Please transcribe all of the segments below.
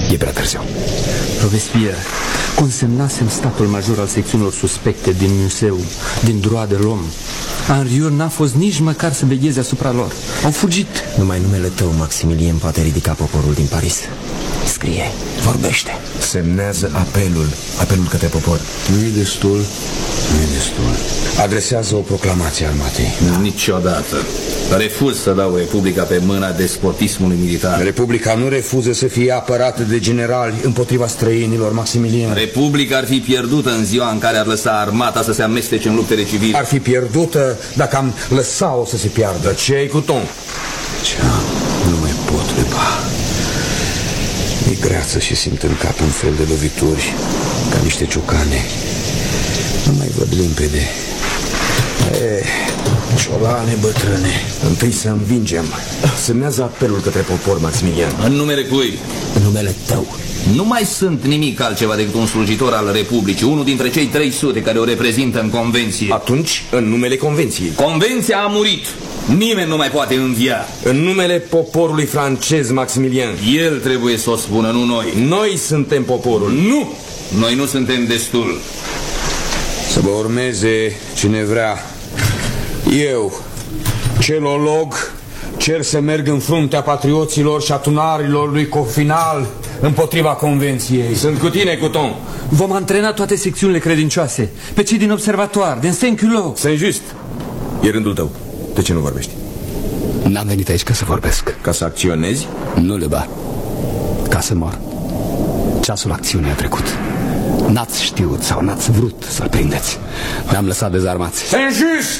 E prea târziu. Robespierre, consemnasem statul major al secțiunilor suspecte din Museu, din Droit de l'Homme. Henriot n-a fost nici măcar să vegheze asupra lor. Au fugit. Numai numele tău, Maximilien, poate ridica poporul din Paris. Scrie, vorbește. Semnează apelul către popor. Nu e destul. Adresează o proclamație armatei. Niciodată. Refuz să dau Republica pe mâna despotismului militar. Republica nu refuză să fie apărată de generali împotriva străinilor, Maximilien. Republica ar fi pierdută în ziua în care ar lăsa armata să se amestece în luptele civile. Ar fi pierdută dacă am lăsa-o să se piardă. Ce ai cu Tom? Nu mai pot, Lepa. E greață și simt în cap un fel de lovituri, ca niște ciocane. Nu mai văd limpede. Ciolane bătrâne. Întâi să învingem. Semnează apelul către popor, Maximilian. În numele cui? În numele tău. Nu mai sunt nimic altceva decât un slujitor al Republicii, unul dintre cei 300 care o reprezintă în convenție. Atunci, în numele convenției. Convenția a murit. Nimeni nu mai poate învia. În numele poporului francez, Maximilian. El trebuie să o spună, nu noi. Noi suntem poporul. Nu! Noi nu suntem destul. Să vă urmeze cine vrea. Eu, celolog, cer să merg în fruntea patrioților și a tunarilor lui Cofinal împotriva convenției. Sunt cu tine, Couton. Vom antrena toate secțiunile credincioase, pe cei din observator, din Saint-Culot. Saint-Just. E rândul tău. De ce nu vorbești? N-am venit aici ca să vorbesc. Ca să acționezi? Nu, Leba. Ca să mor. Ceasul acțiunii a trecut. N-ați știut sau n-ați vrut să-l prindeți. Ne-am lăsat dezarmați. Saint-Just!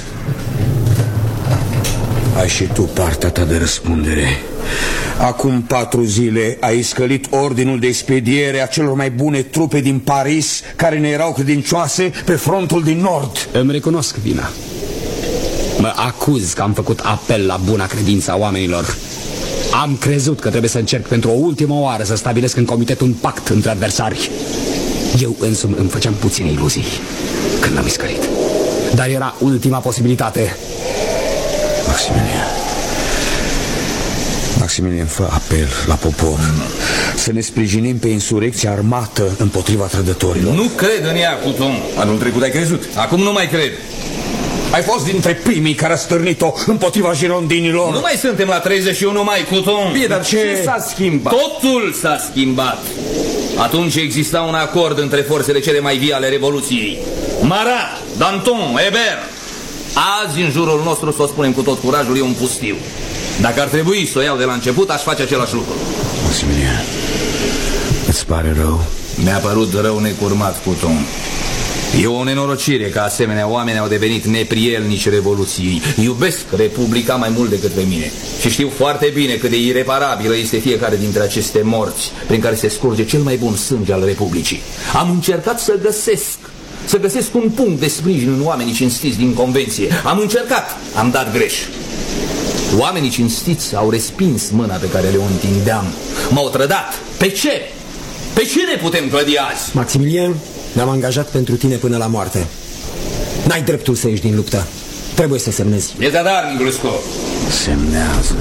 Ai și tu partea ta de răspundere. Acum 4 zile ai scălit ordinul de expediere a celor mai bune trupe din Paris, care ne erau credincioase, pe frontul din nord. Îmi recunosc vina. Mă acuz că am făcut apel la buna credință a oamenilor. Am crezut că trebuie să încerc pentru o ultimă oară să stabilesc în comitet un pact între adversari. Eu însumi îmi făceam puține iluzii când l-am iscălit. Dar era ultima posibilitate. Maximilien, fă apel la popor să ne sprijinim pe insurecția armată împotriva trădătorilor. Nu cred în ea, Couton. Anul trecut ai crezut. Acum nu mai cred. Ai fost dintre primii care a stârnit-o împotriva girondinilor. Nu mai suntem la 31 mai, Couton. Bine, dar ce s-a schimbat? Totul s-a schimbat. Atunci exista un acord între forțele cele mai vii ale Revoluției. Marat, Danton, Hébert. Azi, în jurul nostru, să o spunem cu tot curajul, e un pustiu. Dacă ar trebui să o iau de la început, aș face același lucru. Maximilien, îți pare rău? Mi-a părut rău necurmat, Couton. E o nenorocire că asemenea oameni au devenit neprielnici Revoluției. Iubesc Republica mai mult decât pe mine și știu foarte bine cât de ireparabilă este fiecare dintre aceste morți prin care se scurge cel mai bun sânge al Republicii. Am încercat să găsesc un punct de sprijin în oamenii cinstiți din convenție. Am încercat, am dat greș. Oamenii cinstiți au respins mâna pe care le-o întindeam. M-au trădat. Pe ce? Pe ce ne putem clădi azi? Maximilien, ne-am angajat pentru tine până la moarte. N-ai dreptul să ieși din luptă. Trebuie să semnezi. E zadar, Grusco. Semnează.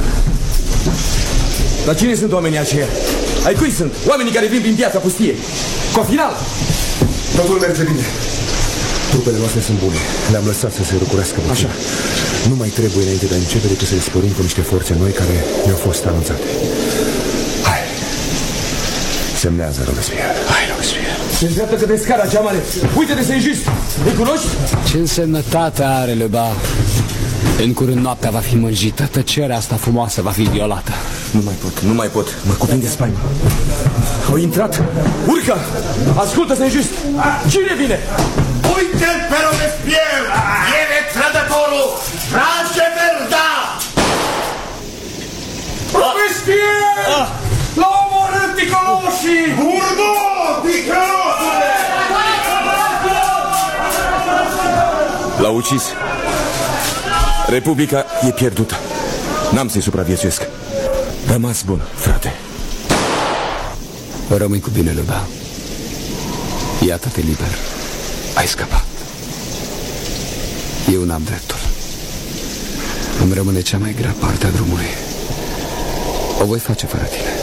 Dar cine sunt oamenii aceia? Ai cui sunt? Oamenii care vin prin piața pustie. Cofinal! Totul merge bine. Trupele noastre sunt bune. Le-am lăsat să se răcurească. Așa. Nu mai trebuie înainte de a începe decât să le sporim cu niște forțe noi care ne-au fost anunțate. Hai. Semnează, Robespierre. Hai, Robespierre. Se îndreaptă către scara cea mare. Uite-te, Saint-Just. Îi cunoști? Ce însemnătate are, Leba? În curând noaptea va fi mânjită. Tăcerea asta frumoasă va fi violată. Nu mai pot. Mă cuprinde spaima. Au intrat. Urcă! Ascultă, Saint-Just. Cine vine? Uite-l pe Robespierre! Viene trădătorul! Trage Verda! Robespierre! L-au omorât ticăloșii! Urdu! Ticăloșule! L-au ucis. Republica e pierdută. N-am să-i supraviețuiesc. Rămas bun, frate. Rămâi cu bine, Leba. Iată-te liber. Ai scăpat. Eu n-am dreptul. Îmi rămâne cea mai grea parte a drumului. O voi face fără tine.